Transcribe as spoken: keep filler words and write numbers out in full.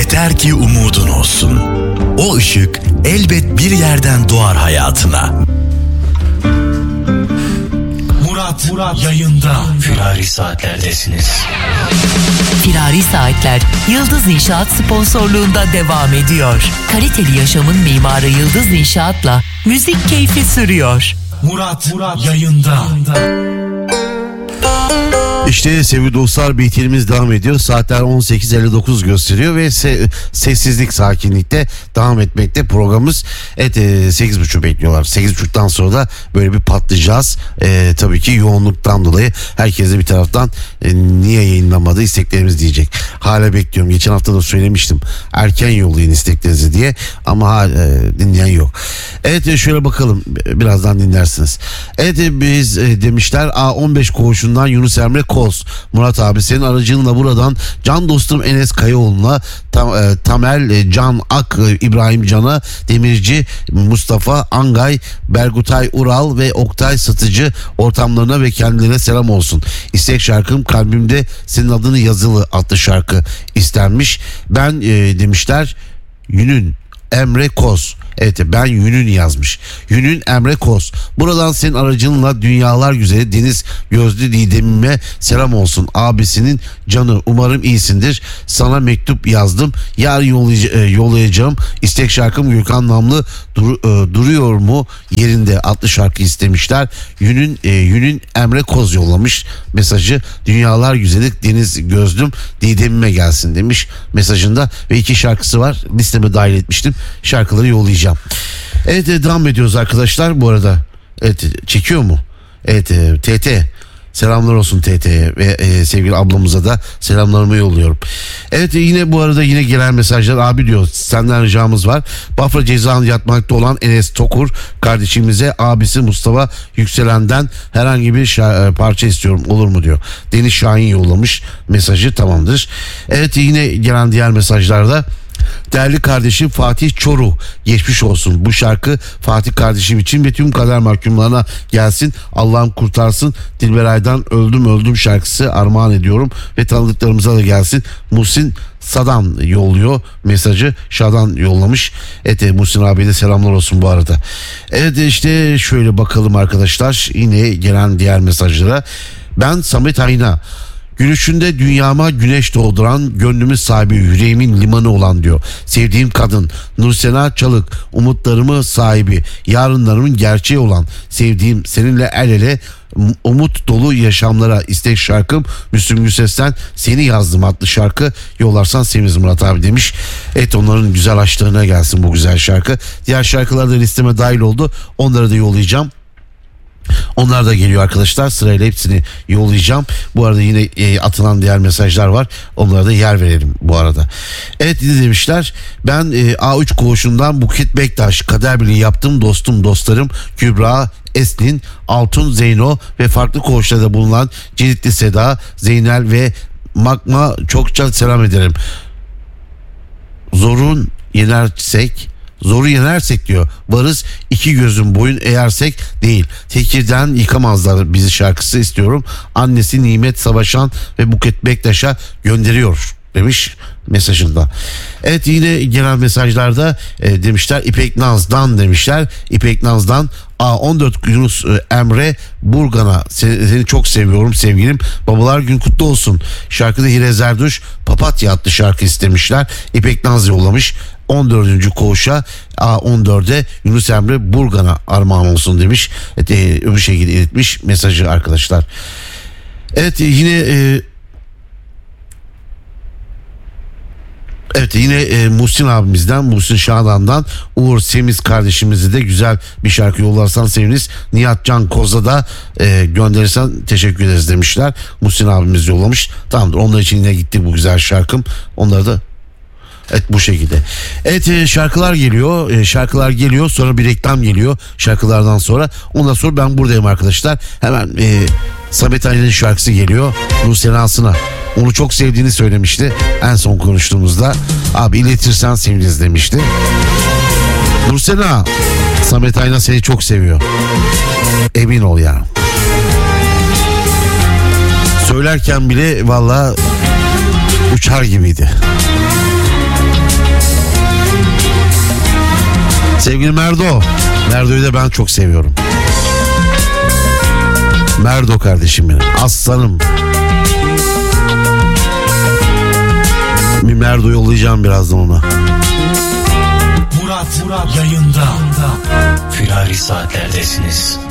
Yeter ki umudun olsun. O ışık elbet bir yerden doğar hayatına. Murat, Murat yayında. Firari Saatler'desiniz. Firari Saatler, Yıldız İnşaat sponsorluğunda devam ediyor. Kaliteli yaşamın mimarı Yıldız İnşaat'la müzik keyfi sürüyor. Murat, Murat yayında. İşte sevgili dostlar, B T R'imiz devam ediyor. Saatler on sekiz elli dokuz gösteriyor ve se- sessizlik, sakinlikte devam etmekte programımız. Evet, e, sekiz buçuk bekliyorlar. sekiz buçuktan sonra da böyle bir patlayacağız. E, tabii ki yoğunluktan dolayı herkes de bir taraftan e, niye yayınlanmadı isteklerimiz diyecek. Hala bekliyorum. Geçen hafta da söylemiştim. Erken yollayın isteklerinizi diye ama hala e, dinleyen yok. Evet, e, şöyle bakalım. Birazdan dinlersiniz. Evet, e, biz e, demişler A on beş koğuşundan Yunus Emre Koz. Murat abi, senin aracınla buradan can dostum Enes Kayaoğlu'na, Tam, e, Tamer e, Can Ak, e, İbrahim Can'a, Demirci Mustafa Angay, Bergutay Ural ve Oktay Satıcı ortamlarına ve kendilerine selam olsun. İstek şarkım Kalbimde Senin Adını Yazılı adlı şarkı istenmiş. Ben e, demişler Yünün Emre Koz. Evet, ben Yünün yazmış. Yünün Emre Koz. Buradan senin aracınla dünyalar güzeli Deniz Gözlü Didem'ime selam olsun. Abisinin canı, umarım iyisindir. Sana mektup yazdım. Yarın yollayacağım. yollayacağım. İstek şarkım Gürkan Namlı dur, e, duruyor mu yerinde adlı şarkı istemişler. Yünün e, Yünün Emre Koz yollamış mesajı. Dünyalar güzeli Deniz Gözlüm Didem'ime gelsin demiş mesajında ve iki şarkısı var. Listeme dahil etmiştim. Şarkıları yollayacağım. Evet, devam ediyoruz arkadaşlar bu arada. Evet, çekiyor mu? Evet, T T. Selamlar olsun T T'ye ve e, sevgili ablamıza da selamlarımı yolluyorum. Evet, yine bu arada yine gelen mesajlar. Abi diyor, senden ricamız var. Bafra cezaevinde yatmakta olan Enes Tokur kardeşimize abisi Mustafa Yükselen'den herhangi bir şa- parça istiyorum, olur mu diyor. Deniz Şahin yollamış mesajı, tamamdır. Evet, yine gelen diğer mesajlarda. Değerli kardeşim Fatih Çoruh, geçmiş olsun. Bu şarkı Fatih kardeşim için ve tüm kader mahkumlarına gelsin. Allah'ım kurtarsın. Dilberay'dan Öldüm Öldüm şarkısı armağan ediyorum ve tanıdıklarımıza da gelsin. Muhsin Sadan yolluyor mesajı. Şadan yollamış. Evet, Muhsin abiye de selamlar olsun bu arada. Evet, işte şöyle bakalım arkadaşlar. Yine gelen diğer mesajlara. Ben Samet Ayna. Gülüşünde dünyama güneş doğduran, gönlümün sahibi, yüreğimin limanı olan diyor. Sevdiğim kadın Nursena Çalık, umutlarımı sahibi, yarınlarımın gerçeği olan, sevdiğim seninle el ele umut dolu yaşamlara istek şarkım Müslüm Gürses'ten Seni Yazdım adlı şarkı yollarsan seviniriz Murat abi demiş. Evet, onların güzel aşklarına gelsin bu güzel şarkı. Diğer şarkılar da listeme dahil oldu. Onları da yollayacağım. Onlar da geliyor arkadaşlar, sırayla hepsini yollayacağım. Bu arada yine e, atılan diğer mesajlar var, onlara da yer verelim bu arada. Evet, demişler ben e, A üç koğuşundan Buket Bektaş, kader birliği yaptım dostum dostlarım Kübra Eslin, Altun Zeyno ve farklı koğuşlarda bulunan Cilitli Seda, Zeynel ve Magma çokça selam ederim. Zorun yenersek Zoru yenersek diyor. Varız iki gözün boyun eğersek değil. Tekirden yıkamazlar bizi şarkısı istiyorum. Annesi Nimet Savaşan ve Buket Bektaş'a gönderiyor demiş mesajında. Evet, yine gelen mesajlarda e, demişler İpek Naz'dan demişler. İpek Naz'dan A on dört Yunus e, Emre Burgan'a seni, seni çok seviyorum sevgilim. Babalar gün kutlu olsun. Şarkıda Hire Zerduş Papatya adlı şarkı istemişler. İpek Naz yollamış. on dördüncü koğuşa A on dörde Yunus Emre Burgan'a armağan olsun demiş. Evet, e, öbür şekilde iletmiş mesajı arkadaşlar. Evet, yine e, Evet, yine e, Muhsin abimizden, Muhsin Şadan'dan Uğur Semiz kardeşimize de güzel bir şarkı yollarsan seviniriz. Nihat Can Koz'a da e, gönderirsen teşekkür ederiz demişler. Muhsin abimiz yollamış. Tamamdır, onlar için yine gitti bu güzel şarkım. Onları da evet, bu şekilde. Evet, e, şarkılar geliyor. E, şarkılar geliyor. Sonra bir reklam geliyor. Şarkılardan sonra. Ondan sonra ben buradayım arkadaşlar. Hemen e, Samet Ali'nin şarkısı geliyor. Nursena Asına. Onu çok sevdiğini söylemişti. En son konuştuğumuzda. Abi iletirsen seviniriz demişti. Nursena, Samet Ayna seni çok seviyor. Emin ol ya. Söylerken bile valla uçar gibiydi. Sevgili Merdo. Merdo'yu da ben çok seviyorum. Merdo kardeşim benim. Aslanım. Bir Merdo yollayacağım birazdan ona. Murat, Murat yayında. Firari saatlerdesiniz.